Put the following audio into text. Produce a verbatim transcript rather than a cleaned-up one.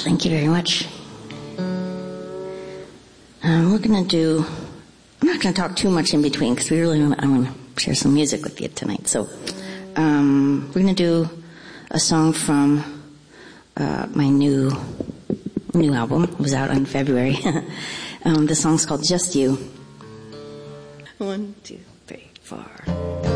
Thank you very much. Um, we're going to do, I'm not going to talk too much in between because we really want, I want to share some music with you tonight. So um, we're going to do a song from uh, my new new album. It was out in February. um, the song's called Just You. One, two, three, four.